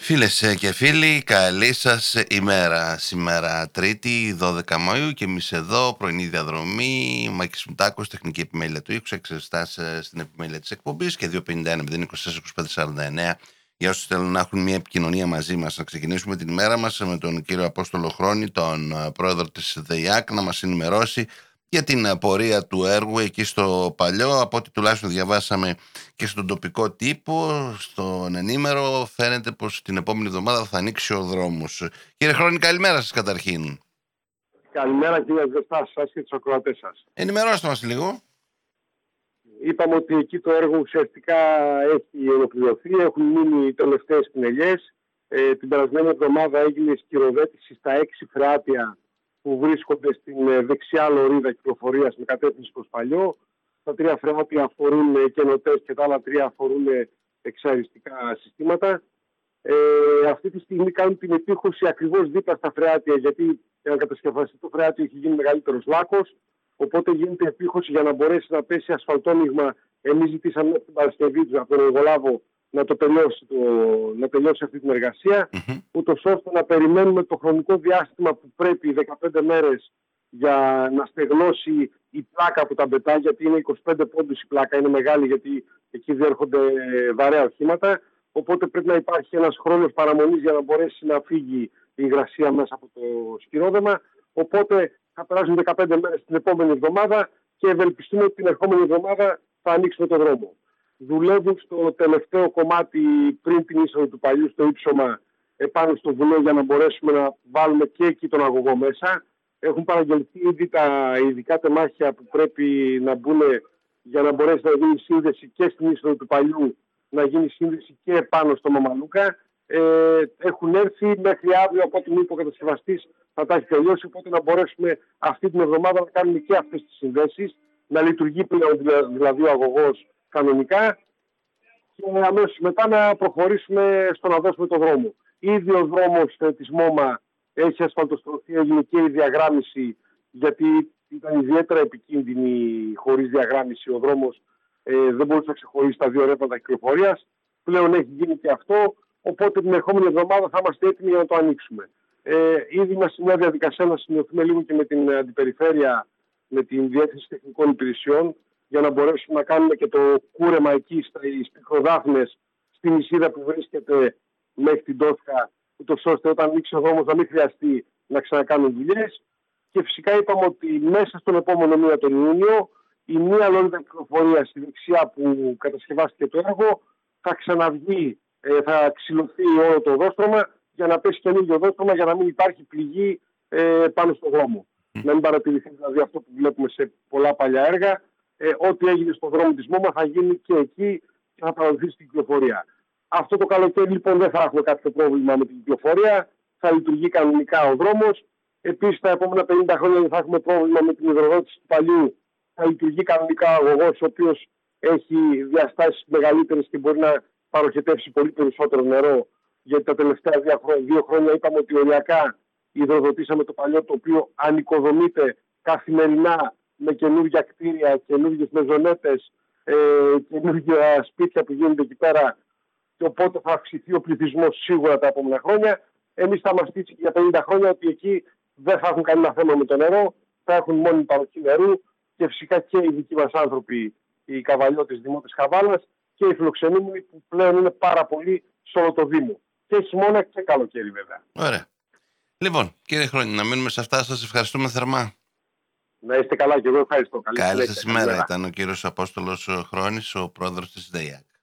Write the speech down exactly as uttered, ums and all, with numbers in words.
Φίλες και φίλοι, καλή σας ημέρα. Σήμερα Τρίτη, δώδεκα Μαΐου, και εμείς εδώ, πρωινή διαδρομή. Μάκης Μουτάκος, τεχνική επιμέλεια του ήχου, εξετάσεις στην επιμέλεια της εκπομπής και δύο πενήντα ένα μηδέν είκοσι τέσσερα είκοσι πέντε σαράντα εννέα για όσους θέλουν να έχουν μια επικοινωνία μαζί μας. Να ξεκινήσουμε την ημέρα μας με τον κύριο Απόστολο Χρόνη, τον πρόεδρο της ΔΕΙΑΚ, να μας ενημερώσει για την πορεία του έργου εκεί στο Παλιό. Από ό,τι τουλάχιστον διαβάσαμε και στον τοπικό τύπο, στον ενήμερο, φαίνεται πως την επόμενη εβδομάδα θα ανοίξει ο δρόμος. Κύριε Χρόνη, καλημέρα σας καταρχήν. Καλημέρα κύριε Ζεστά, σας και τους ακροατές σας. Ενημερώστε μας λίγο. Είπαμε ότι εκεί το έργο ουσιαστικά έχει ολοκληρωθεί, έχουν μείνει οι τελευταίες πινελιές. Ε, την περασμένη εβδομάδα έγινε σκυροδέτηση στα έξι φρεάτια που βρίσκονται στην δεξιά λωρίδα κυκλοφορίας με κατεύθυνση προς Παλιό. Τα τρία φρεάτια αφορούν κενωτές και τα άλλα τρία αφορούν εξαριστικά συστήματα. Ε, αυτή τη στιγμή κάνουν την επίχωση ακριβώς δίπλα στα φρεάτια, γιατί για να κατασκευαστεί το φρεάτιο έχει γίνει μεγαλύτερος λάκκος. Οπότε γίνεται επίχωση για να μπορέσει να πέσει ασφαλτόμιγμα. Εμείς ζητήσαμε την Παρασκευή του από τον εργολάβο να το τελειώσει, το, να τελειώσει αυτή την εργασία, mm-hmm. ούτως ώστε να περιμένουμε το χρονικό διάστημα που πρέπει, δεκαπέντε μέρες, για να στεγνώσει η πλάκα που τα πετά, γιατί είναι είκοσι πέντε πόντους η πλάκα, είναι μεγάλη, γιατί εκεί διέρχονται βαρέα οχήματα. Οπότε πρέπει να υπάρχει ένας χρόνος παραμονής για να μπορέσει να φύγει η υγρασία μέσα από το σκυρόδεμα. Οπότε θα περάσουν δεκαπέντε μέρες την επόμενη εβδομάδα και ευελπιστούμε ότι την ερχόμενη εβδομάδα θα ανοίξουμε το δρόμο. Δουλεύουν στο τελευταίο κομμάτι πριν την είσοδο του Παλιού, στο ύψωμα επάνω στο βουνό, για να μπορέσουμε να βάλουμε και εκεί τον αγωγό μέσα. Έχουν παραγγελθεί ήδη τα ειδικά τεμάχια που πρέπει να μπουν για να μπορέσει να γίνει σύνδεση και στην είσοδο του Παλιού, να γίνει σύνδεση και επάνω στο Μαμαλούκα. Ε, έχουν έρθει μέχρι αύριο, από ό,τι μου είπε ο κατασκευαστής, θα τα έχει τελειώσει. Οπότε να μπορέσουμε αυτή την εβδομάδα να κάνουμε και αυτές τις συνδέσεις, να λειτουργεί πλέον δηλαδή ο αγωγός κανονικά, και αμέσως μετά να προχωρήσουμε στο να δώσουμε το δρόμο. Ήδη ο δρόμος της ΜΟΜΑ έχει ασφαλτοστρωθεί, έγινε και η διαγράμμιση, γιατί ήταν ιδιαίτερα επικίνδυνη χωρίς διαγράμμιση ο δρόμος, ε, δεν μπορούσε να ξεχωρίσει τα δύο ρεύματα κυκλοφορίας. Πλέον έχει γίνει και αυτό, οπότε την ερχόμενη εβδομάδα θα είμαστε έτοιμοι για να το ανοίξουμε. Ε, ήδη είμαστε σε μια διαδικασία να σημειωθούμε λίγο και με την αντιπεριφέρεια, με την Διεύθυνση Τεχνικών Υπηρεσιών, για να μπορέσουμε να κάνουμε και το κούρεμα εκεί στις πικροδάφνες, στην νησίδα που βρίσκεται μέχρι την Τόσκα, ούτως ώστε όταν ανοίξει ο δρόμος να μην χρειαστεί να ξανακάνουν δουλειές. Και φυσικά είπαμε ότι μέσα στον επόμενο μήνα, τον Ιούνιο, η μία λωρίδα κυκλοφορία στη δεξιά που κατασκευάστηκε το έργο θα ξαναβγεί, θα ξυλωθεί όλο το οδόστρωμα για να πέσει καινούργιο οδόστρωμα, για να μην υπάρχει πληγή ε, πάνω στον δρόμο. Mm. Να μην παρατηρηθεί δηλαδή αυτό που βλέπουμε σε πολλά παλιά έργα. Ε, ό,τι έγινε στον δρόμο της ΜΟΜΑ θα γίνει και εκεί και θα παραδοθεί στην κυκλοφορία. Αυτό το καλοκαίρι λοιπόν δεν θα έχουμε κάποιο πρόβλημα με την κυκλοφορία. Θα λειτουργεί κανονικά ο δρόμος. Επίσης τα επόμενα πενήντα χρόνια δεν θα έχουμε πρόβλημα με την υδροδότηση του Παλιού. Θα λειτουργεί κανονικά ο αγωγός, ο οποίος έχει διαστάσεις μεγαλύτερες και μπορεί να παροχετεύσει πολύ περισσότερο νερό. Γιατί τα τελευταία δύο χρόνια είπαμε ότι οριακά υδροδοτήσαμε το Παλιό, το οποίο ανοικοδομείται καθημερινά με καινούργια κτίρια, καινούργιες μεζονέτες, ε, καινούργια σπίτια που γίνονται εκεί πέρα, και οπότε θα αυξηθεί ο πληθυσμός σίγουρα τα επόμενα χρόνια. Εμείς θα είμαστε έτσι για πενήντα χρόνια, ότι εκεί δεν θα έχουν κανένα θέμα με το νερό, θα έχουν μόνιμη παροχή νερού, και φυσικά και οι δικοί μας άνθρωποι, οι καβαλιώτες, δημότες Χαβάλας, και οι φιλοξενούμενοι που πλέον είναι πάρα πολύ σε όλο το Δήμο. Και χειμώνα και καλοκαίρι βέβαια. Ωραία. Λοιπόν, κύριε Χρόνη, να μείνουμε σε αυτά. Σας ευχαριστούμε θερμά. Να είστε καλά, και εγώ ευχαριστώ. Καλή σας ημέρα. Ήταν ο κύριος Απόστολος Χρόνης, ο πρόεδρος της ΔΕΙΑΚ.